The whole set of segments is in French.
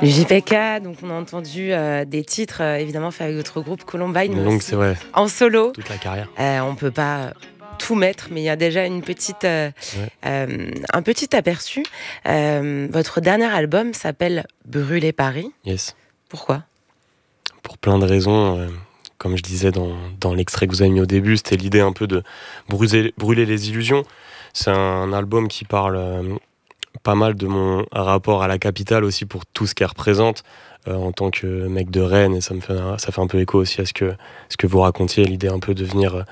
JPK, donc on a entendu des titres évidemment faits avec votre groupe Columbine, mais Donc aussi c'est vrai, en solo. toute la carrière. On peut pas tout mettre, mais il y a déjà un petit aperçu. Votre dernier album s'appelle Brûler Paris. Yes. Pourquoi ? Pour plein de raisons. Comme je disais dans l'extrait que vous avez mis au début, c'était l'idée un peu de brûler les illusions. C'est un album qui parle pas mal de mon rapport à la capitale aussi, pour tout ce qu'elle représente en tant que mec de Rennes, et ça fait un peu écho aussi à ce que vous racontiez, l'idée un peu de venir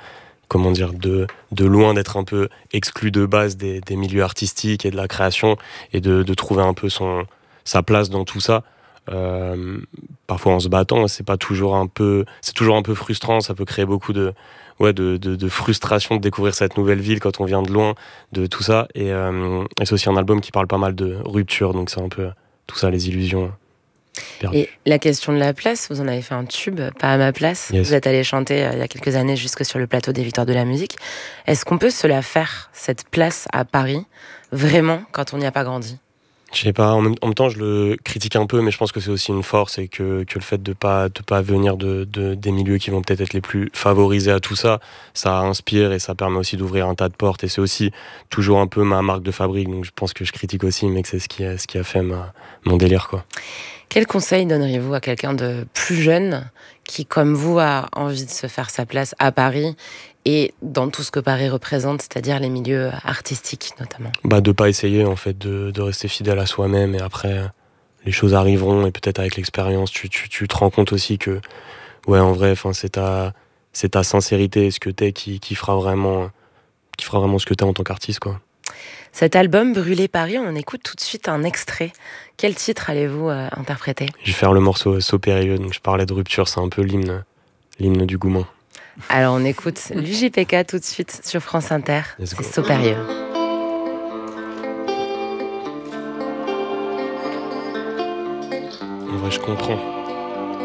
de loin, d'être un peu exclu de base des milieux artistiques et de la création, et de trouver un peu sa place dans tout ça. Parfois en se battant, c'est toujours un peu frustrant, ça peut créer beaucoup de frustration de découvrir cette nouvelle ville quand on vient de loin, de tout ça, et c'est aussi un album qui parle pas mal de rupture, donc c'est un peu tout ça, les illusions perdues. Et la question de la place, vous en avez fait un tube, Pas à ma place. Yes. Vous êtes allé chanter il y a quelques années jusque sur le plateau des Victoires de la musique. Est-ce qu'on peut se la faire, cette place à Paris, vraiment, quand on n'y a pas grandi ? Je sais pas, en même temps je le critique un peu, mais je pense que c'est aussi une force, et que le fait de pas venir des milieux qui vont peut-être être les plus favorisés à tout ça, ça inspire et ça permet aussi d'ouvrir un tas de portes, et c'est aussi toujours un peu ma marque de fabrique, donc je pense que je critique aussi, mais que c'est ce qui a fait mon délire, quoi. Quel conseil donneriez-vous à quelqu'un de plus jeune qui, comme vous, a envie de se faire sa place à Paris et dans tout ce que Paris représente, c'est-à-dire les milieux artistiques notamment ? De pas essayer, en fait, de rester fidèle à soi-même, et après les choses arriveront, et peut-être avec l'expérience tu te rends compte aussi que en vrai, c'est ta sincérité et ce que t'es qui fera vraiment ce que t'es en tant qu'artiste, quoi. Cet album Brûler Paris, on en écoute tout de suite un extrait. Quel titre allez-vous interpréter ? Je vais faire le morceau So Périlleux, donc je parlais de rupture, c'est un peu l'hymne du Gouman. Alors on écoute l'UJPK tout de suite sur France Inter. Let's go. C'est So Périlleux. En vrai, je comprends.